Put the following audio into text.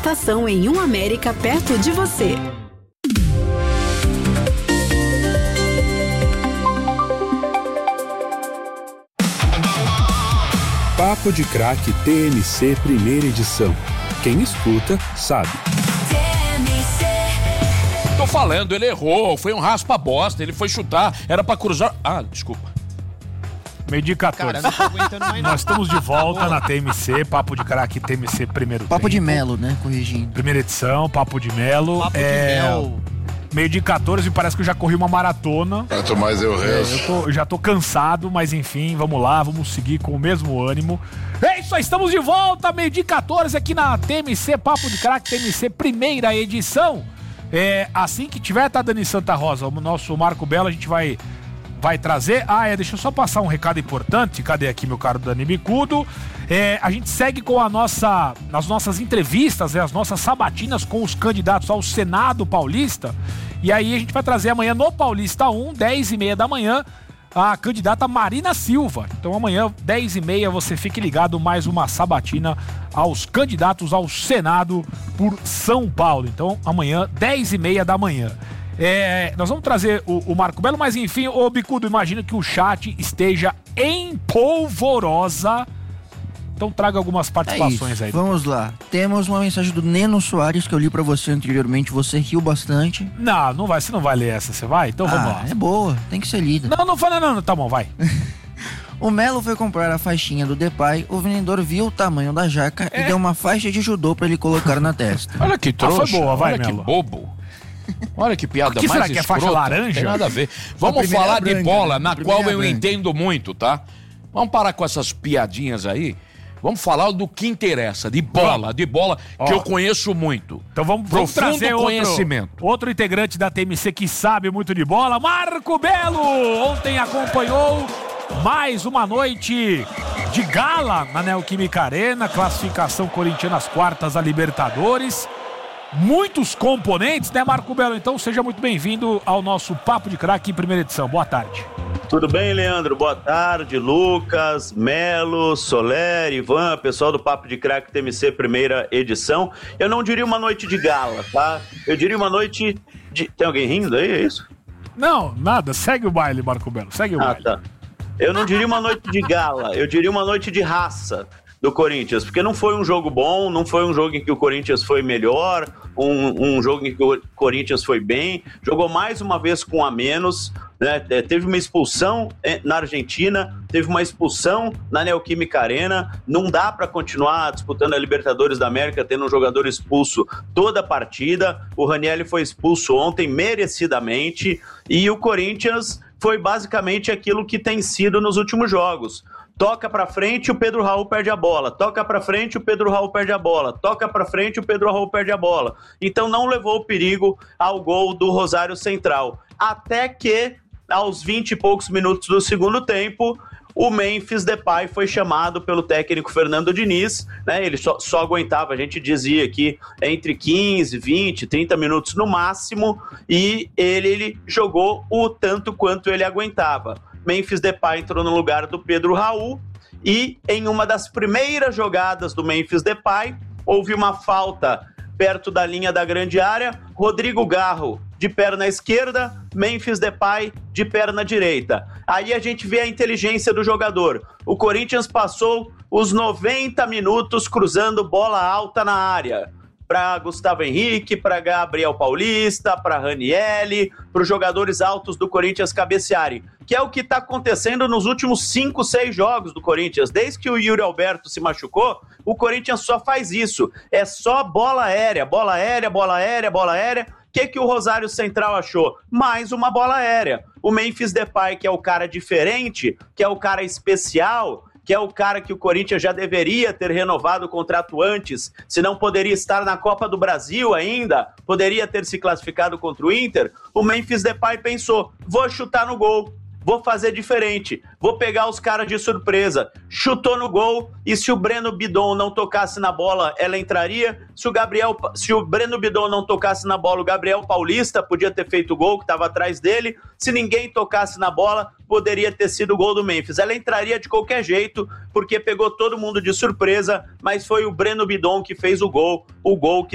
estação em um América perto de você. Papo de Craque TMC primeira edição. Quem escuta, sabe. Tô falando, ele errou, foi um raspa-bosta, ele foi chutar, era pra cruzar... Ah, desculpa. 12h14. Cara, não tô aguentando mais. Nós estamos de volta na TMC, Papo de Craque TMC primeiro Papo de tempo. Melo, né? Corrigindo. Primeira edição, Papo de Melo. Papo de Mel. 12h14, parece que eu já corri uma maratona. Quanto mais eu rezo. Eu já tô cansado, mas enfim, vamos lá, vamos seguir com o mesmo ânimo. É isso aí, estamos de volta, 12h14 aqui na TMC, Papo de Craque TMC primeira edição. Assim que tiver, tá, Dani Santa Rosa, o nosso Marco Belo, a gente vai trazer. Deixa eu só passar um recado importante. Cadê aqui, meu caro Dani Bicudo? A gente segue com as nossas entrevistas, as nossas sabatinas com os candidatos ao Senado Paulista. E aí a gente vai trazer amanhã no Paulista 1, 10h30 da manhã, a candidata Marina Silva. Então amanhã, 10h30, você fique ligado, mais uma sabatina aos candidatos ao Senado por São Paulo. Então amanhã, 10h30 da manhã. Nós vamos trazer o Marco Belo, mas enfim, ô Bicudo, imagino que o chat esteja em polvorosa. Então traga algumas participações aí. Vamos lá. Temos uma mensagem do Neno Soares que eu li pra você anteriormente. Você riu bastante. Não vai, você não vai ler essa, você vai? Então vamos lá. É boa, tem que ser lida. Não fala não, tá bom, vai. O Melo foi comprar a faixinha do Depay, o vendedor viu o tamanho da jaca e deu uma faixa de judô pra ele colocar na testa. Olha que trouxa, foi boa, vai, olha Melo. que bobo. Olha que piada mais será que é faixa laranja? Tem nada a ver. Vamos falar de bola, na qual eu entendo muito, tá? Vamos parar com essas piadinhas aí. Vamos falar do que interessa, de bola, que eu conheço muito. Então vamos trazer outro integrante da TMC que sabe muito de bola, Marco Belo. Ontem acompanhou mais uma noite de gala na Neoquímica Arena, classificação corintiana às quartas da Libertadores. Muitos componentes, né, Marco Belo? Então seja muito bem-vindo ao nosso Papo de Craque, primeira edição. Boa tarde. Tudo bem, Leandro? Boa tarde, Lucas, Melo, Soler, Ivan, pessoal do Papo de Craque TMC primeira edição. Eu não diria uma noite de gala, tá? Eu diria uma noite de... Tem alguém rindo aí, é isso? Não, nada. Segue o baile, Marco Belo. Segue o baile. Tá. Eu não diria uma noite de gala, eu diria uma noite de raça do Corinthians, porque não foi um jogo bom, não foi um jogo em que o Corinthians foi melhor, um jogo em que o Corinthians foi bem, jogou mais uma vez com a menos, né? Teve uma expulsão na Argentina, teve uma expulsão na Neoquímica Arena, não dá para continuar disputando a Libertadores da América tendo um jogador expulso toda a partida. O Ranieri foi expulso ontem merecidamente e o Corinthians foi basicamente aquilo que tem sido nos últimos jogos. Toca pra frente, o Pedro Raul perde a bola. Toca pra frente, o Pedro Raul perde a bola. Toca pra frente, o Pedro Raul perde a bola. Então não levou o perigo ao gol do Rosário Central. Até que, aos 20 e poucos minutos do segundo tempo, o Memphis Depay foi chamado pelo técnico Fernando Diniz, né? Ele só aguentava, a gente dizia aqui, entre 15, 20, 30 minutos no máximo, e ele jogou o tanto quanto ele aguentava. Memphis Depay entrou no lugar do Pedro Raul e em uma das primeiras jogadas do Memphis Depay houve uma falta perto da linha da grande área, Rodrigo Garro de perna esquerda, Memphis Depay de perna direita. Aí a gente vê a inteligência do jogador. O Corinthians passou os 90 minutos cruzando bola alta na área. Para Gustavo Henrique, para Gabriel Paulista, para Ranieri, para os jogadores altos do Corinthians cabecearem, que é o que está acontecendo nos últimos 5, 6 jogos do Corinthians. Desde que o Yuri Alberto se machucou, o Corinthians só faz isso. É só bola aérea, bola aérea, bola aérea, bola aérea. O que o Rosário Central achou? Mais uma bola aérea. O Memphis Depay, que é o cara diferente, que é o cara especial, que é o cara que o Corinthians já deveria ter renovado o contrato antes, se não poderia estar na Copa do Brasil ainda, poderia ter se classificado contra o Inter, o Memphis Depay pensou, vou chutar no gol, vou fazer diferente, vou pegar os caras de surpresa. Chutou no gol e se o Breno Bidon não tocasse na bola, ela entraria. Se o Breno Bidon não tocasse na bola, o Gabriel Paulista podia ter feito o gol, que estava atrás dele. Se ninguém tocasse na bola, poderia ter sido o gol do Memphis. Ela entraria de qualquer jeito, porque pegou todo mundo de surpresa, mas foi o Breno Bidon que fez o gol que